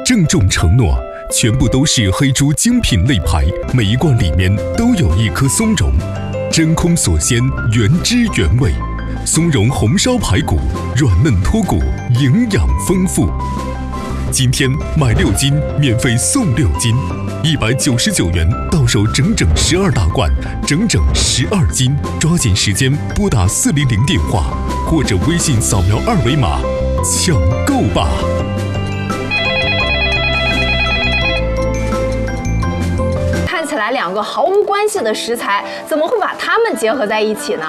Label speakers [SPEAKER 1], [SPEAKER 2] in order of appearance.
[SPEAKER 1] 郑重承诺，全部都是黑猪精品肋排，每一罐里面都有一颗松茸，真空锁鲜，原汁原味。松茸红烧排骨，软嫩脱骨，营养丰富。今天买6斤，免费送6斤，199元到手整整12大罐，整整12斤。抓紧时间拨打400电话，或者微信扫描2维码，抢购吧！
[SPEAKER 2] 看起来2个毫无关系的食材，怎么会把它们结合在一起呢？